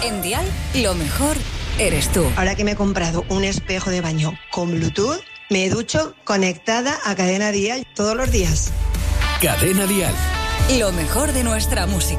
En Dial, lo mejor eres tú. Ahora que me he comprado un espejo de baño con Bluetooth, me ducho conectada a Cadena Dial todos los días. Cadena Dial. Lo mejor de nuestra música.